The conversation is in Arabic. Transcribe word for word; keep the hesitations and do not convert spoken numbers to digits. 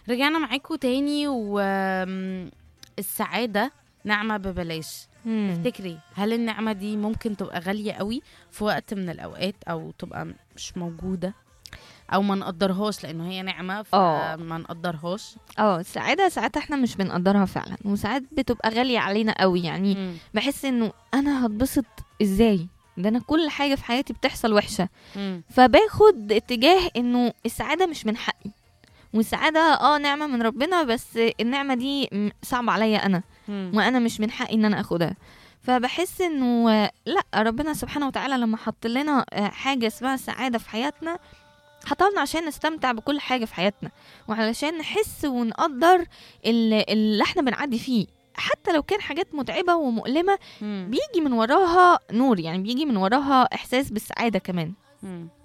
رجعنا معاكم تاني. والسعادة نعمة ببلاش. مم. تفتكري هل النعمة دي ممكن تبقى غالية قوي في وقت من الأوقات، أو تبقى مش موجودة، أو ما نقدرهاش لأنه هي نعمة آه. فما نقدرهاش؟ اه السعادة ساعات احنا مش بنقدرها فعلا، وساعات بتبقى غالية علينا قوي. يعني مم. بحس انه انا هتبسط ازاي، ده انا كل حاجة في حياتي بتحصل وحشة، مم. فباخد اتجاه انه السعادة مش من حقي، والسعادة اه نعمة من ربنا، بس النعمة دي م- صعبة عليا انا، مم. وانا مش من حقي ان انا اخدها. فبحس انه آه، لا، ربنا سبحانه وتعالى لما حط لنا آه، حاجة اسمها السعادة في حياتنا، حطلنا عشان نستمتع بكل حاجة في حياتنا، وعلشان نحس ونقدر ال- اللي احنا بنعدي فيه، حتى لو كان حاجات متعبة ومؤلمة، مم. بيجي من وراها نور، يعني بيجي من وراها احساس بالسعادة كمان. مم.